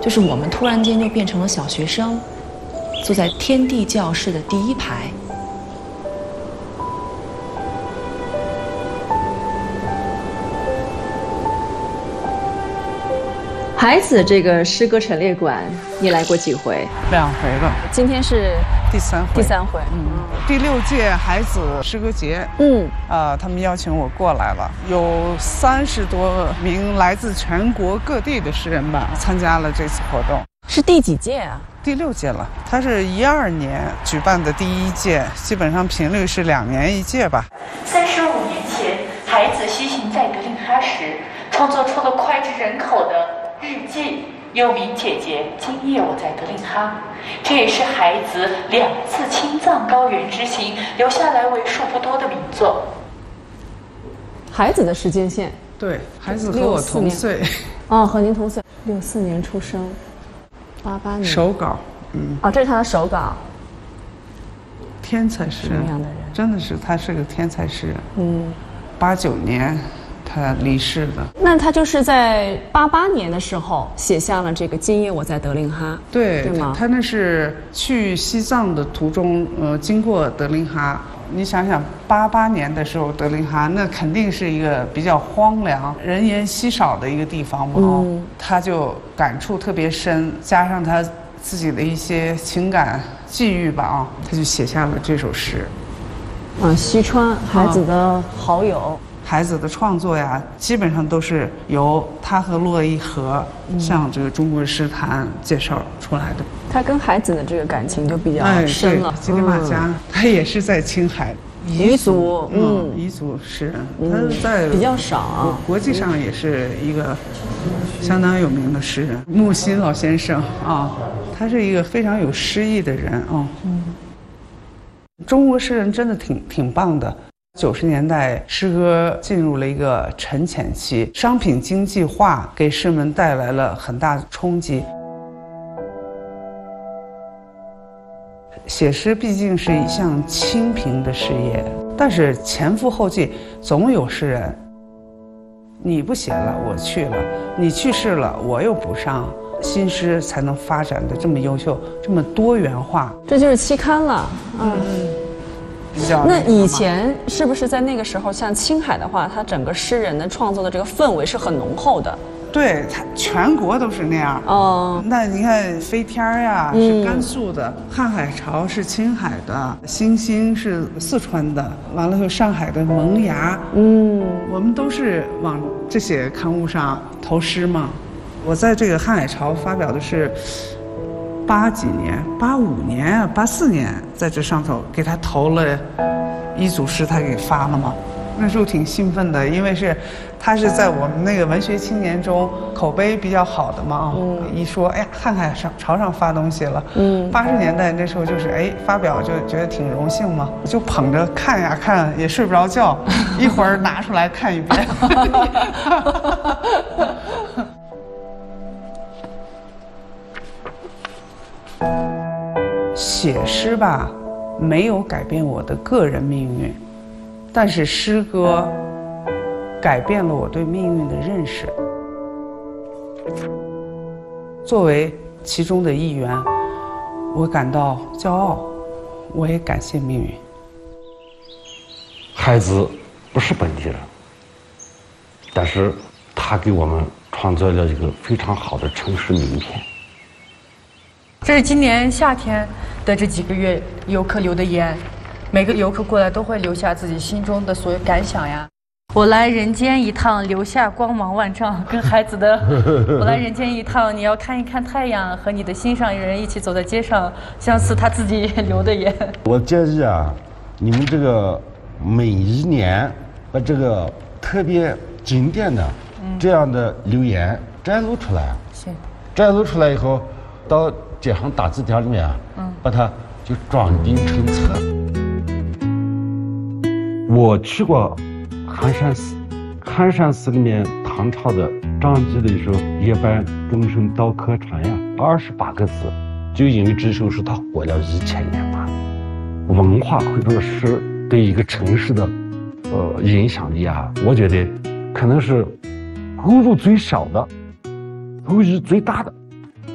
就是我们突然间就变成了小学生，坐在天地教室的第一排。孩子这个诗歌陈列馆，你来过几回 ？2回了， 今天是第3回。 第3回， 第6届孩子诗歌节，他们邀请我过来了，有30多名来自全国各地的诗人吧参加了这次活动。 是第几届啊？ 第6届了，它是12年举办的第1届，基本上频率是2年1届吧。 35年前，孩子西行在德令哈时，创作出了脍炙人口的日记，又名《姐姐，今夜我在德令哈》，这也是孩子2次青藏高原之行留下来为数不多的名作。 孩子的时间线， 对，孩子和我同岁。 哦，和您同岁，64年出生，88年。 手稿， 这是他的手稿。 天才诗人， 什么样的人？ 真的是，他是个天才诗人。89年。他离世的， 那他就是在88年的时候写下了这个《今夜我在德令哈》， 对吗？ 他那是去西藏的途中，经过德令哈。你想想，88年的时候，德令哈那肯定是一个比较荒凉、人烟稀少的一个地方嘛。他就感触特别深，加上他自己的一些情感际遇吧，他就写下了这首诗。 西川孩子的好友。 孩子的创作呀，基本上都是由他和骆一和向这个中国诗坛介绍出来的。 他跟孩子的这个感情就比较深了。 吉力马嘉，他也是在青海彝族， 彝族诗人，他在比较少， 国际上也是一个相当有名的诗人。木心老先生他是一个非常有诗意的人中国诗人真的挺棒的。90年代，诗歌进入了一个沉潜期，商品经济化给诗人们带来了很大的冲击。写诗毕竟是一项清贫的事业，但是前赴后继，总有诗人，你不写了，我去了；你去世了，我又补上，新诗才能发展的这么优秀，这么多元化。 这就是期刊了，那以前是不是在那个时候，像青海的话，它整个诗人的创作的这个氛围是很浓厚的？ 对，它全国都是那样。那你看飞天呀，是甘肃的；瀚海潮是青海的；星星是四川的；完了有上海的萌芽。我们都是往这些刊物上投诗嘛。我在这个瀚海潮发表的是80几年、85年、84年，在这上头给他投了一组诗，他给发了嘛。那时候挺兴奋的，因为他是在我们那个文学青年中口碑比较好的嘛。一说哎呀，瀚海潮上发东西了。80年代那时候就是发表就觉得挺荣幸嘛，就捧着看呀看，也睡不着觉，一会儿拿出来看一遍。写诗吧，没有改变我的个人命运，但是诗歌改变了我对命运的认识。作为其中的一员，我感到骄傲，我也感谢命运。 孩子不是本地人，但是他给我们创造了一个非常好的城市名片。 这是今年夏天的这几个月游客留的言，每个游客过来都会留下自己心中的所有感想呀。我来人间一趟，留下光芒万丈。跟孩子的我来人间一趟，你要看一看太阳，和你的心上人一起走在街上，相似他自己留的言。 我建议你们这个每一年把这个特别经典的这样的留言摘录出来，摘录出来以后到街上大字典里面把它就装订成册。我去过寒山寺，寒山寺里面唐朝的张籍的一首“夜半钟声到客船”呀，28个字，就因为这首诗它活了1000年嘛。文化或者是对一个城市的影响力我觉得可能是投入最少的，投入最大的。